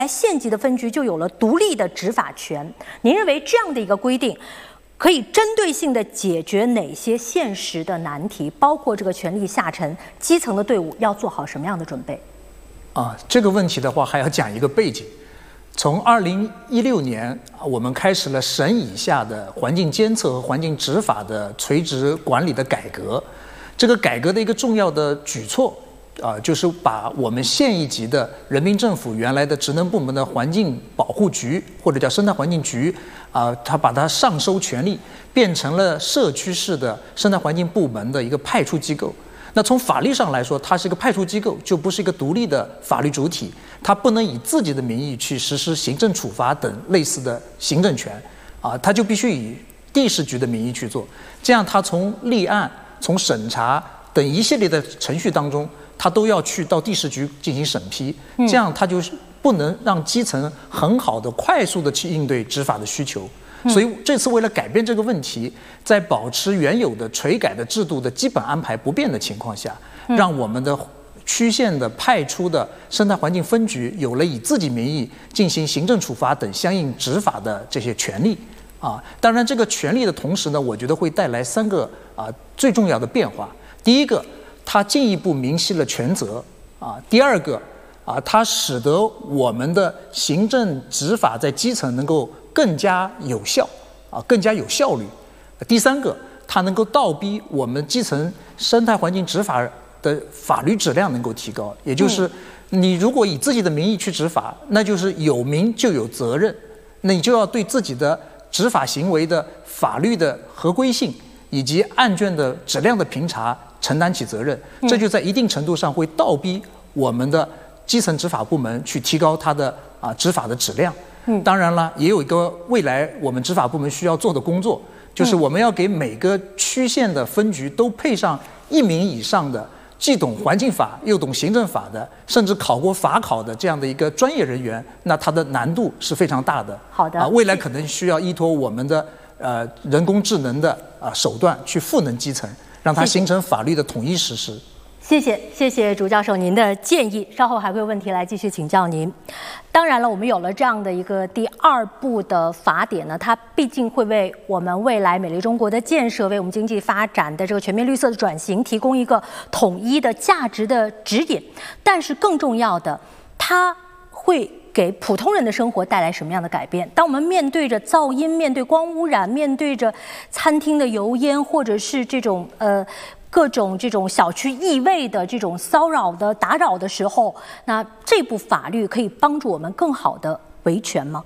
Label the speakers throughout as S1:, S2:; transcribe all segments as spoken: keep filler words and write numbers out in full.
S1: 县级的分局就有了独立的执法权。您认为这样的一个规定，可以针对性的解决哪些现实的难题？包括这个权力下沉、基层的队伍要做好什么样的准备？
S2: 啊，这个问题的话，还要讲一个背景。从二零一六年，我们开始了省以下的环境监测和环境执法的垂直管理的改革。这个改革的一个重要的举措。 啊、呃，就是把我们县一级的人民政府原来的职能部门的环境保护局或者叫生态环境局，啊、呃，它把它上收权力，变成了社区式的生态环境部门的一个派出机构。那从法律上来说，它是一个派出机构，就不是一个独立的法律主体，它不能以自己的名义去实施行政处罚等类似的行政权，啊、呃，它就必须以地市局的名义去做。这样，它从立案、从审查等一系列的程序当中。 他都要去到地市局进行审批，这样他就是不能让基层很好的、快速的去应对执法的需求。所以这次为了改变这个问题，在保持原有的垂改的制度的基本安排不变的情况下，让我们的区县的派出的生态环境分局有了以自己名义进行行政处罚等相应执法的这些权利。啊，当然这个权利的同时呢，我觉得会带来三个啊最重要的变化。第一个。 它进一步明晰了权责啊。第二个啊，它使得我们的行政执法在基层能够更加有效啊，更加有效率。第三个，它能够倒逼我们基层生态环境执法的法律质量能够提高。也就是，你如果以自己的名义去执法，那就是有名就有责任，那你就要对自己的执法行为的法律的合规性以及案卷的质量的评查。 承担起责任，这就在一定程度上会倒逼我们的基层执法部门去提高它的啊执法的质量。嗯，当然了，也有一个未来我们执法部门需要做的工作，就是我们要给每个区县的分局都配上一名以上的既懂环境法又懂行政法的，甚至考过法考的这样的一个专业人员，那它的难度是非常大的。
S1: 好的，
S2: 啊，未来可能需要依托我们的呃人工智能的啊手段去赋能基层。 让它形成法律的统一实施。
S1: 谢谢，谢谢朱教授您的建议，稍后还会有问题来继续请教您。当然了，我们有了这样的一个第二步的法典呢，它毕竟会为我们未来美丽中国的建设，为我们经济发展的这个全面绿色的转型提供一个统一的价值的指引。但是更重要的，它会 给普通人的生活带来什么样的改变？当我们面对着噪音、面对光污染、面对着餐厅的油烟，或者是这种呃各种这种小区异味的这种骚扰的打扰的时候，那这部法律可以帮助我们更好的维权吗？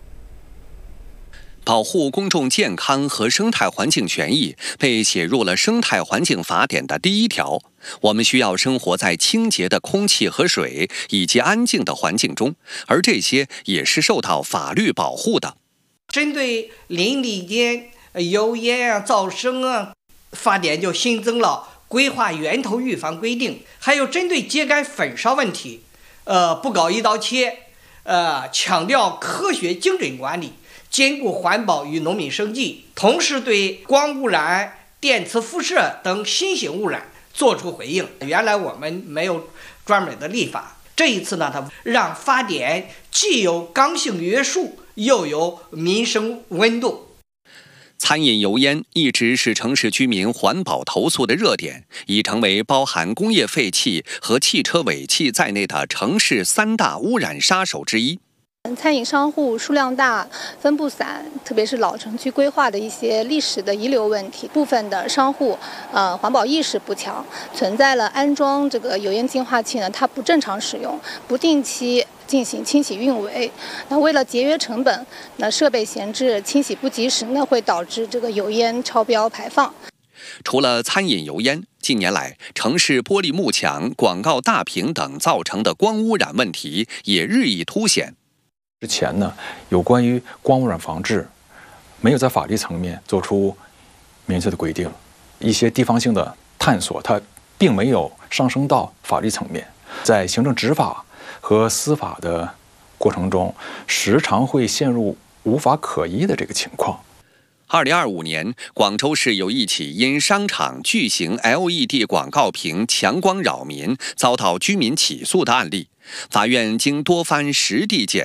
S3: 保护公众健康和生态环境权益被写入了《生态环境法典》的第一条。我们需要生活在清洁的空气和水以及安静的环境中，而这些也是受到法律保护的。
S4: 针对邻里间油烟啊、噪声啊，法典就新增了规划源头预防规定，还有针对秸秆焚烧问题，呃，不搞一刀切，呃，强调科学精准管理。 兼顾环保与农民生计，同时对光污染、电磁辐射等新型污染作出回应。原来我们没有专门的立法，这一次呢，它让法典既有刚性约束，又有民生温度。
S3: 餐饮油烟一直是城市居民环保投诉的热点，已成为包含工业废气和汽车尾气在内的城市三大污染杀手之一。
S5: 餐饮商户数量大、分布散，特别是老城区规划的一些历史的遗留问题，部分的商户呃环保意识不强，存在了安装这个油烟净化器呢，它不正常使用，不定期进行清洗运维。那为了节约成本，那设备闲置、清洗不及时呢，会导致这个油烟超标排放。
S3: 除了餐饮油烟，近年来城市玻璃幕墙、广告大屏等造成的光污染问题也日益凸显。
S6: 之前呢，有关于光污染防治，没有在法律层面做出明确的规定，一些地方性的探索，它并没有上升到法律层面，在行政执法和司法的过程中，时常会陷入无法可依的这个情况。
S3: 二零二五年，广州市有一起因商场巨型 L E D 广告屏强光扰民，遭到居民起诉的案例。法院经多番实地检